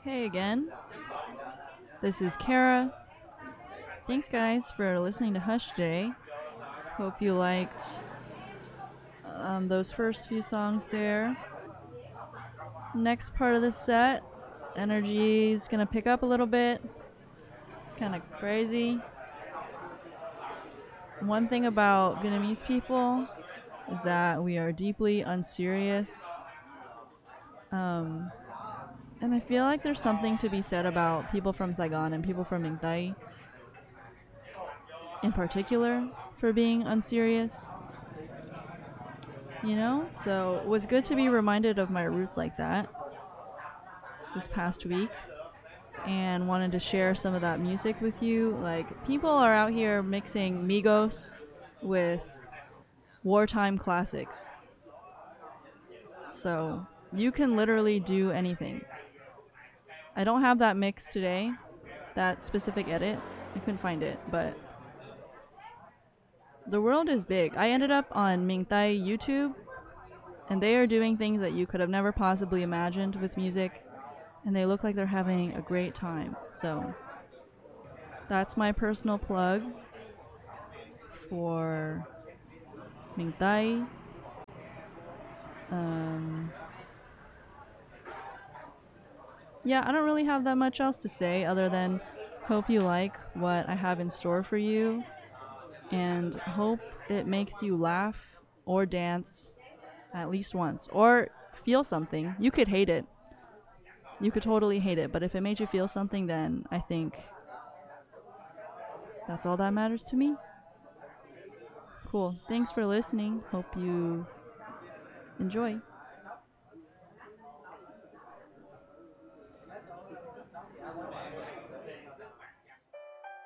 Hey again. This is Kara. Thanks, guys, for listening to Hush today. Hope you liked those first few songs there. Next part of the set, energy's gonna pick up a little bit. Kind of crazy. One thing about Vietnamese people is that we are deeply unserious. And I feel like there's something to be said about people from Saigon and people from Ninh Tây in particular for being unserious. You know? So it was good to be reminded of my roots like that this past week and wanted to share some of that music with you. Like, people are out here mixing Migos with wartime classics. So you can literally do anything. I don't have that mix today, that specific edit. I couldn't find it, but the world is big. I ended up on Minh Thai YouTube, and they are doing things that you could have never possibly imagined with music, and they look like they're having a great time. So that's my personal plug for Minh Thai. Yeah, I don't really have that much else to say other than hope you like what I have in store for you and hope it makes you laugh or dance at least once or feel something. You could hate it. You could totally hate it, but if it made you feel something, then I think that's all that matters to me. Cool. Thanks for listening. Hope you enjoy.